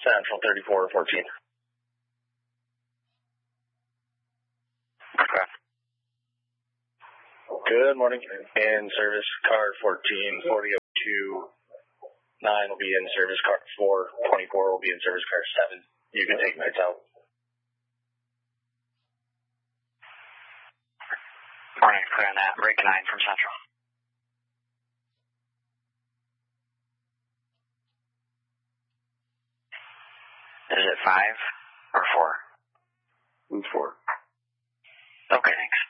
Central 3414. Okay. Good morning. In service car 14, 4002, 9 will be in service car 4, 24 will be in service car 7. You can take nights out. Morning, clear on that. Break 9 from Central. Is it 5 or 4? It's 4. Okay, thanks.